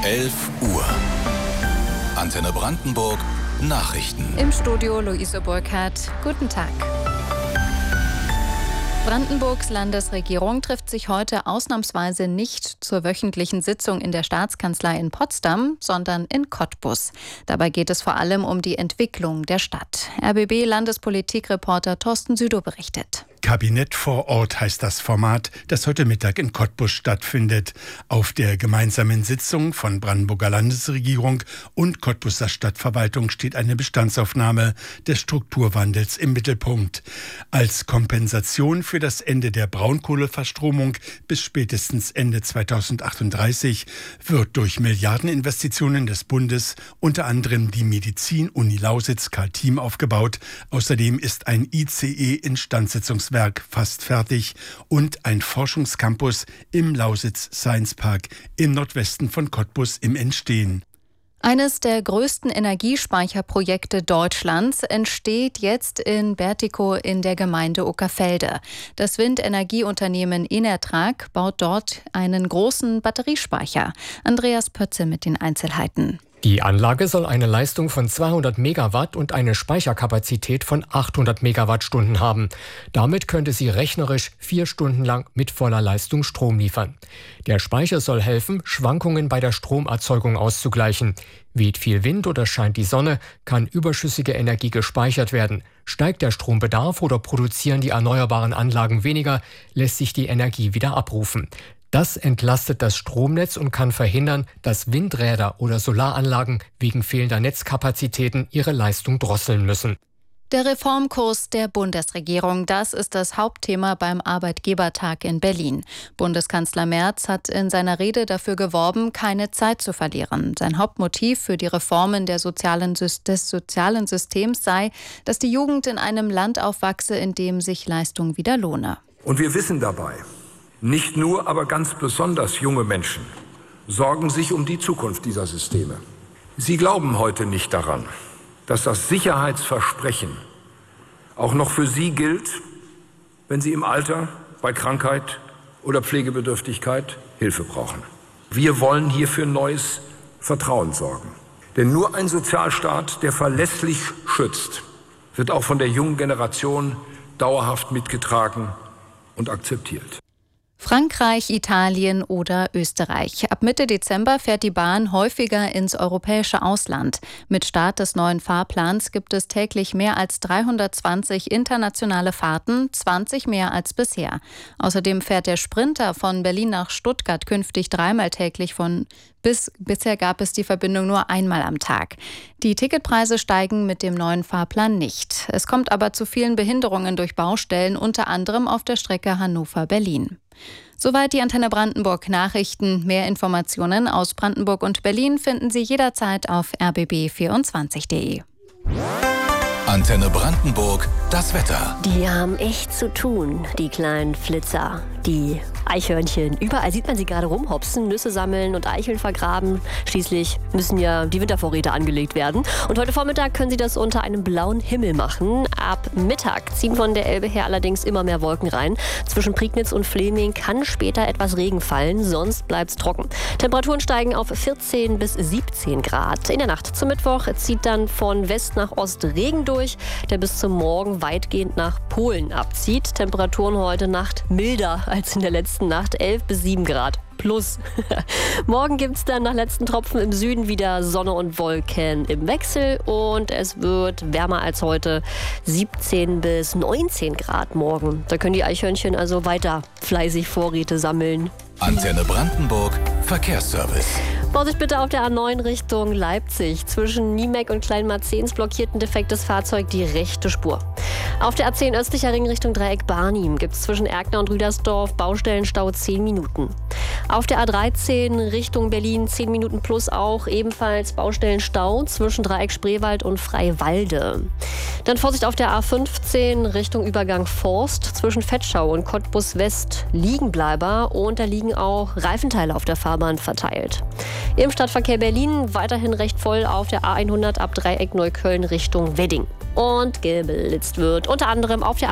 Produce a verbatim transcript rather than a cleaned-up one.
elf Uhr. Antenne Brandenburg, Nachrichten. Im Studio Luise Burkhardt. Guten Tag. Brandenburgs Landesregierung trifft sich heute ausnahmsweise nicht zur wöchentlichen Sitzung in der Staatskanzlei in Potsdam, sondern in Cottbus. Dabei geht es vor allem um die Entwicklung der Stadt. R B B-Landespolitikreporter Thorsten Südow berichtet. Kabinett vor Ort heißt das Format, das heute Mittag in Cottbus stattfindet. Auf der gemeinsamen Sitzung von Brandenburger Landesregierung und Cottbuser Stadtverwaltung steht eine Bestandsaufnahme des Strukturwandels im Mittelpunkt. Als Kompensation für das Ende der Braunkohleverstromung bis spätestens Ende zweitausendachtunddreißig wird durch Milliardeninvestitionen des Bundes unter anderem die Medizin-Uni Lausitz Karl Thiem aufgebaut. Außerdem ist ein I C E-Instandsetzungswerk fast fertig und ein Forschungscampus im Lausitz Science Park im Nordwesten von Cottbus im Entstehen. Eines der größten Energiespeicherprojekte Deutschlands entsteht jetzt in Bertikow in der Gemeinde Uckerfelde. Das Windenergieunternehmen Enertrag baut dort einen großen Batteriespeicher. Andreas Pötze mit den Einzelheiten. Die Anlage soll eine Leistung von zweihundert Megawatt und eine Speicherkapazität von achthundert Megawattstunden haben. Damit könnte sie rechnerisch vier Stunden lang mit voller Leistung Strom liefern. Der Speicher soll helfen, Schwankungen bei der Stromerzeugung auszugleichen. Weht viel Wind oder scheint die Sonne, kann überschüssige Energie gespeichert werden. Steigt der Strombedarf oder produzieren die erneuerbaren Anlagen weniger, lässt sich die Energie wieder abrufen. Das entlastet das Stromnetz und kann verhindern, dass Windräder oder Solaranlagen wegen fehlender Netzkapazitäten ihre Leistung drosseln müssen. Der Reformkurs der Bundesregierung, das ist das Hauptthema beim Arbeitgebertag in Berlin. Bundeskanzler Merz hat in seiner Rede dafür geworben, keine Zeit zu verlieren. Sein Hauptmotiv für die Reformen der sozialen, des sozialen Systems sei, dass die Jugend in einem Land aufwachse, in dem sich Leistung wieder lohne. Und wir wissen dabei, nicht nur, aber ganz besonders junge Menschen sorgen sich um die Zukunft dieser Systeme. Sie glauben heute nicht daran, dass das Sicherheitsversprechen auch noch für sie gilt, wenn sie im Alter, bei Krankheit oder Pflegebedürftigkeit Hilfe brauchen. Wir wollen hier für neues Vertrauen sorgen. Denn nur ein Sozialstaat, der verlässlich schützt, wird auch von der jungen Generation dauerhaft mitgetragen und akzeptiert. Frankreich, Italien oder Österreich. Ab Mitte Dezember fährt die Bahn häufiger ins europäische Ausland. Mit Start des neuen Fahrplans gibt es täglich mehr als dreihundertzwanzig internationale Fahrten, zwanzig mehr als bisher. Außerdem fährt der Sprinter von Berlin nach Stuttgart künftig dreimal täglich von bis bisher gab es die Verbindung nur einmal am Tag. Die Ticketpreise steigen mit dem neuen Fahrplan nicht. Es kommt aber zu vielen Behinderungen durch Baustellen, unter anderem auf der Strecke Hannover-Berlin. Soweit die Antenne Brandenburg Nachrichten. Mehr Informationen aus Brandenburg und Berlin finden Sie jederzeit auf r b b vierundzwanzig punkt d e. Antenne Brandenburg, das Wetter. Die haben echt zu tun, die kleinen Flitzer, die Eichhörnchen. Überall sieht man sie gerade rumhopsen, Nüsse sammeln und Eicheln vergraben. Schließlich müssen ja die Wintervorräte angelegt werden. Und heute Vormittag können sie das unter einem blauen Himmel machen. Ab Mittag ziehen von der Elbe her allerdings immer mehr Wolken rein. Zwischen Prignitz und Fleming kann später etwas Regen fallen, sonst bleibt es trocken. Temperaturen steigen auf vierzehn bis siebzehn Grad. In der Nacht zum Mittwoch zieht dann von West nach Ost Regen durch, der bis zum Morgen weitgehend nach Polen abzieht. Temperaturen heute Nacht milder als in der letzten Nacht, elf bis sieben Grad plus. Morgen gibt es dann nach letzten Tropfen im Süden wieder Sonne und Wolken im Wechsel und es wird wärmer als heute, siebzehn bis neunzehn Grad morgen. Da können die Eichhörnchen also weiter fleißig Vorräte sammeln. Antenne Brandenburg, Verkehrsservice. Vorsicht bitte auf der A neun Richtung Leipzig. Zwischen Niemeck und Kleinmarzens blockiert ein defektes Fahrzeug die rechte Spur. Auf der A zehn östlicher Ring Richtung Dreieck Barnim gibt es zwischen Erkner und Rüdersdorf Baustellenstau zehn Minuten. Auf der A dreizehn Richtung Berlin zehn Minuten plus auch ebenfalls Baustellenstau zwischen Dreieck Spreewald und Freiwalde. Dann Vorsicht auf der A fünfzehn Richtung Übergang Forst zwischen Vetschau und Cottbus West Liegenbleiber und da liegen auch Reifenteile auf der Fahrbahn verteilt. Im Stadtverkehr Berlin weiterhin recht voll auf der A hundert ab Dreieck Neukölln Richtung Wedding. Und geblitzt wird unter anderem auf der